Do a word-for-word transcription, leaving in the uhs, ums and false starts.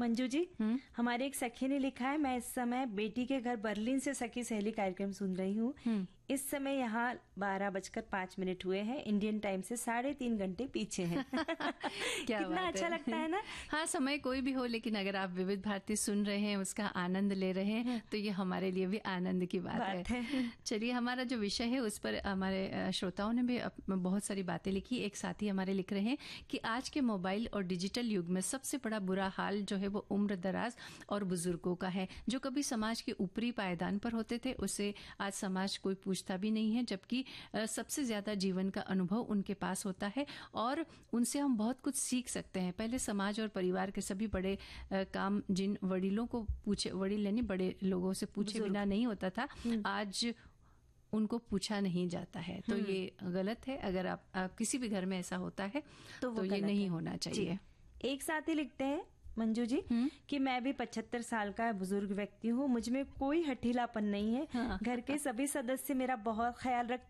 मंजू जी, हमारे एक सखी ने लिखा है, मैं इस समय बेटी के घर बर्लिन से सखी सहेली कार्यक्रम सुन रही हूँ। इस समय यहाँ बारह बजकर पांच मिनट हुए हैं, इंडियन टाइम से साढ़े तीन घंटे पीछे हैं। क्या कितना अच्छा है। लगता है ना। हाँ, समय कोई भी हो, लेकिन अगर आप विविध भारती सुन रहे हैं, उसका आनंद ले रहे हैं, तो ये हमारे लिए भी आनंद की बात, बात है, है। चलिए, हमारा जो विषय है उस पर हमारे श्रोताओं ने भी बहुत सारी बातें लिखी। एक साथी हमारे लिख रहे हैं कि आज के मोबाइल और डिजिटल युग में सबसे बड़ा बुरा हाल जो है वो उम्र दराज और बुजुर्गों का है, जो कभी समाज के ऊपरी पायदान पर होते थे, उसे आज समाज कोई पूछता भी नहीं है, जबकि सबसे ज्यादा जीवन का अनुभव उनके पास होता है और उनसे हम बहुत कुछ सीख सकते हैं। पहले समाज और परिवार के सभी बड़े काम जिन वडीलों को पूछे, वडील यानी बड़े लोगों से पूछे बिना नहीं होता था, आज उनको पूछा नहीं जाता है। तो ये गलत है। अगर आप, आप किसी भी घर में ऐसा होता है तो, तो ये नहीं होना चाहिए। एक साथी लिखते हैं मंजू जी कि मैं भी पचहत्तर साल का बुजुर्ग व्यक्ति हूँ, मुझ में कोई हठीलापन नहीं है। हाँ। घर के सभी सदस्य मेरा बहुत ख्याल रखते